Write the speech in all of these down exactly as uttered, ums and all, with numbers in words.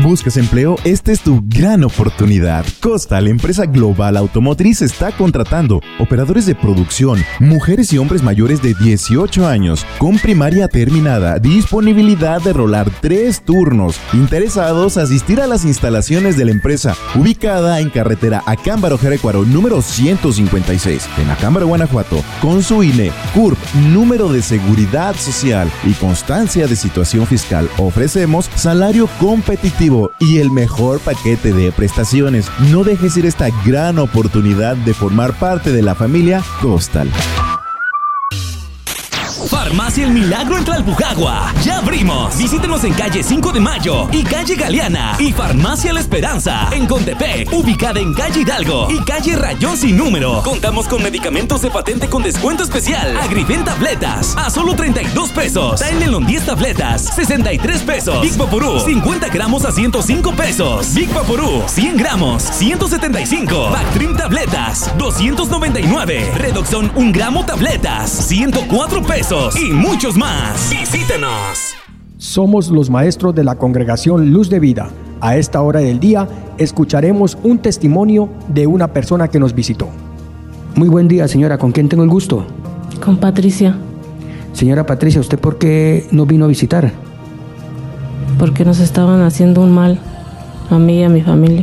¿Buscas empleo? Esta es tu gran oportunidad. Costa, la empresa global automotriz, está contratando operadores de producción, mujeres y hombres mayores de dieciocho años, con primaria terminada, disponibilidad de rolar tres turnos, interesados a asistir a las instalaciones de la empresa, ubicada en carretera Acámbaro Jerecuaro, número ciento cincuenta y seis, en Acámbaro, Guanajuato, con su I N E, C U R P, número de seguridad social y constancia de situación fiscal. Ofrecemos salario competitivo y el mejor paquete de prestaciones. No dejes ir esta gran oportunidad de formar parte de la familia Costal. Farmacia El Milagro en Tlalpujagua. ¡Ya abrimos! Visítenos en calle cinco de mayo y calle Galeana. Y Farmacia La Esperanza en Contepec, ubicada en calle Hidalgo y calle Rayón Sin Número. Contamos con medicamentos de patente con descuento especial. Agrifén tabletas a solo treinta y dos pesos. Tylenol diez tabletas, sesenta y tres pesos. Big Vaporú, cincuenta gramos a ciento cinco pesos. Big Vaporú, cien gramos, ciento setenta y cinco. Bactrim tabletas, doscientos noventa y nueve. Redoxon un gramo tabletas, ciento cuatro pesos. Y muchos más. Visítenos. Somos los maestros de la Congregación Luz de Vida. A esta hora del día escucharemos un testimonio de una persona que nos visitó. Muy buen día, señora. ¿Con quién tengo el gusto? Con Patricia. Señora Patricia, ¿usted por qué nos vino a visitar? Porque nos estaban haciendo un mal a mí y a mi familia.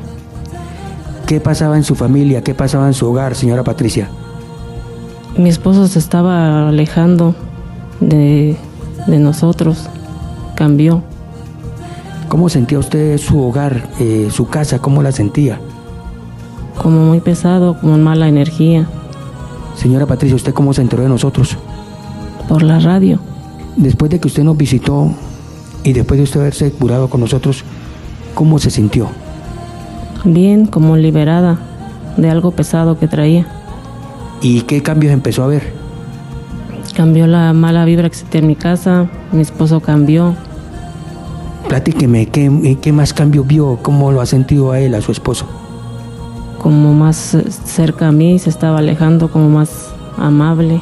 ¿Qué pasaba en su familia? ¿Qué pasaba en su hogar, señora Patricia? Mi esposo se estaba alejando de, de nosotros, cambió. ¿Cómo sentía usted su hogar, eh, su casa? ¿Cómo la sentía? Como muy pesado, con mala energía. Señora Patricia, ¿usted cómo se enteró de nosotros? Por la radio. Después de que usted nos visitó y después de usted haberse curado con nosotros, ¿cómo se sintió? Bien, como liberada de algo pesado que traía. ¿Y qué cambios empezó a ver? Cambió la mala vibra que existía en mi casa, mi esposo cambió. Platíqueme, ¿qué, qué más cambios vio? ¿Cómo lo ha sentido a él, a su esposo? Como más cerca a mí, se estaba alejando, como más amable.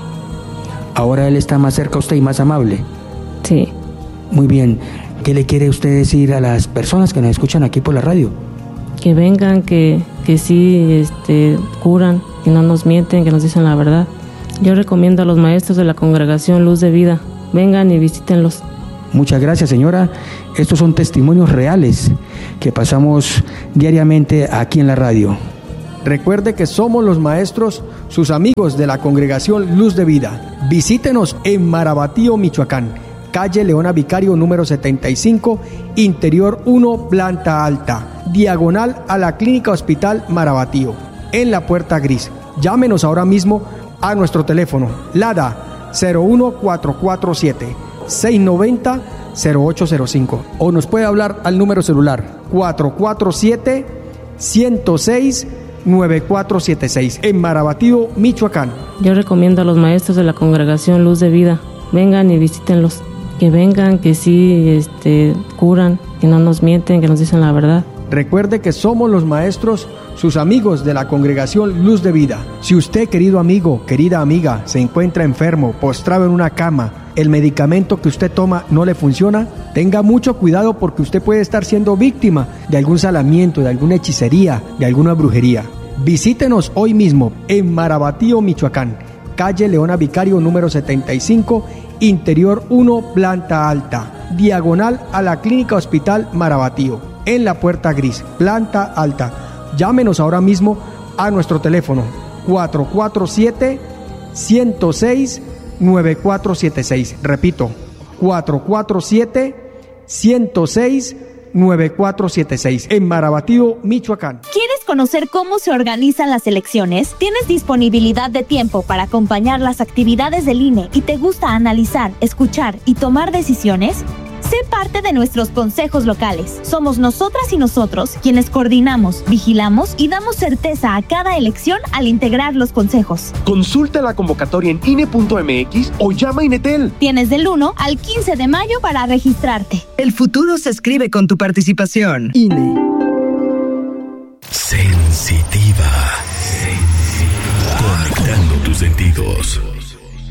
¿Ahora él está más cerca a usted y más amable? Sí. Muy bien. ¿Qué le quiere usted decir a las personas que nos escuchan aquí por la radio? Que vengan, que, que sí este, curan, que no nos mienten, que nos dicen la verdad. Yo recomiendo a los maestros de la Congregación Luz de Vida, vengan y visítenlos. Muchas gracias, señora. Estos son testimonios reales que pasamos diariamente aquí en la radio. Recuerde que somos los maestros, sus amigos de la Congregación Luz de Vida. Visítenos en Marabatío, Michoacán, calle Leona Vicario número setenta y cinco, interior uno, planta alta, diagonal a la Clínica Hospital Marabatío, en la puerta gris. Llámenos ahora mismo a nuestro teléfono LADA cero uno cuatro cuatro siete, seis nueve cero, cero ocho cero cinco, o nos puede hablar al número celular cuatro cuatro siete, uno cero seis, nueve cuatro siete seis en Marabatío, Michoacán. Yo recomiendo a los maestros de la Congregación Luz de Vida, vengan y visítenlos. Que vengan, que sí este, curan, que no nos mienten, que nos dicen la verdad. Recuerde que somos los maestros, sus amigos de la Congregación Luz de Vida. Si usted, querido amigo, querida amiga, se encuentra enfermo, postrado en una cama, el medicamento que usted toma no le funciona, tenga mucho cuidado porque usted puede estar siendo víctima de algún salamiento, de alguna hechicería, de alguna brujería. Visítenos hoy mismo en Marabatío, Michoacán, calle Leona Vicario número setenta y cinco, interior uno, planta alta, diagonal a la Clínica Hospital Marabatío, en la puerta gris, planta alta. Llámenos ahora mismo a nuestro teléfono cuatro cuatro siete, uno cero seis, nueve cuatro siete seis. Repito, cuatro cuatro siete, uno cero seis, nueve cuatro siete seis en Marabatío, Michoacán. ¿Quieres conocer cómo se organizan las elecciones? ¿Tienes disponibilidad de tiempo para acompañar las actividades del I N E y te gusta analizar, escuchar y tomar decisiones? Sé parte de nuestros consejos locales. Somos nosotras y nosotros quienes coordinamos, vigilamos y damos certeza a cada elección al integrar los consejos. Consulta la convocatoria en I N E punto M X o llama a Inetel. Tienes del uno al quince de mayo para registrarte. El futuro se escribe con tu participación. I N E.